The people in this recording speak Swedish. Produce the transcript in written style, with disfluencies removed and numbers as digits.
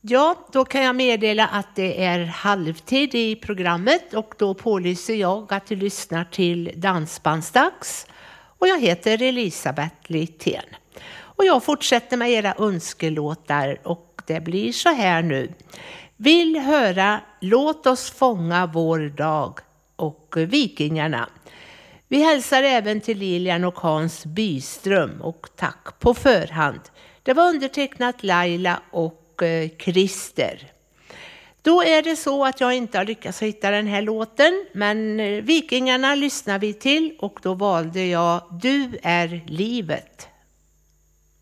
Ja, då kan jag meddela att det är halvtid i programmet och då pålyser jag att du lyssnar till Dansbandsdags. Och jag heter Elisabeth Littén. Och jag fortsätter med era önskelåtar och det blir så här nu. Vill höra Låt oss fånga vår dag och Vikingarna. Vi hälsar även till Lilian och Hans Byström och tack på förhand. Det var undertecknat Laila och Christer. Då är det så att jag inte har lyckats hitta den här låten, men Vikingarna lyssnar vi till och då valde jag Du är livet.